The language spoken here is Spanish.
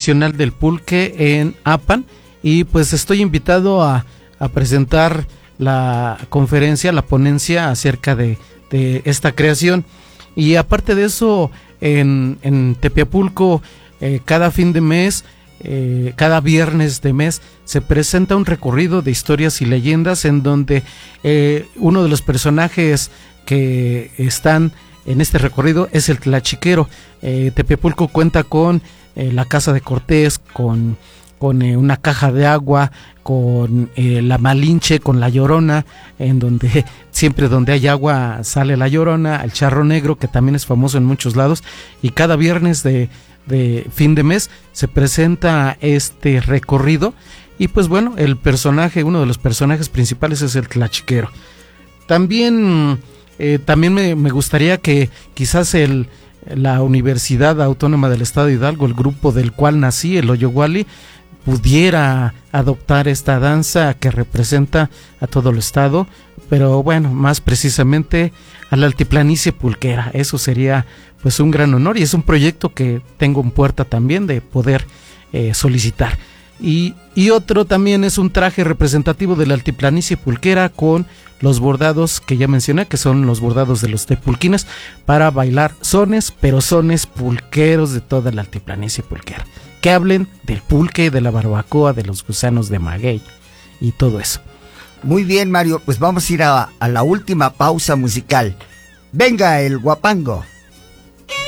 Nacional del Pulque en Apan, y pues estoy invitado a presentar la conferencia, la ponencia acerca de esta creación. Y aparte de eso, en Tepeapulco, cada fin de mes, cada viernes de mes, se presenta un recorrido de historias y leyendas en donde uno de los personajes que están en este recorrido es el Tlachiquero. Tepeapulco cuenta con la Casa de Cortés, con una caja de agua, con la Malinche, con la Llorona, en donde siempre donde hay agua sale la Llorona, el Charro Negro, que también es famoso en muchos lados, y cada viernes de fin de mes se presenta este recorrido. Y pues bueno, uno de los personajes principales es el Tlachiquero. También me gustaría que quizás la Universidad Autónoma del Estado de Hidalgo, el grupo del cual nací, el Oyoguali, pudiera adoptar esta danza que representa a todo el estado, pero bueno, más precisamente a la altiplanicie pulquera. Eso sería pues un gran honor, y es un proyecto que tengo en puerta también de poder solicitar. Y otro también es un traje representativo de la altiplanicie pulquera con los bordados que ya mencioné, que son los bordados de los tepulquines, para bailar sones, pero sones pulqueros de toda la altiplanicie pulquera, que hablen del pulque, de la barbacoa, de los gusanos de maguey y todo eso. Muy bien, Mario, pues vamos a ir a la última pausa musical. Venga el guapango.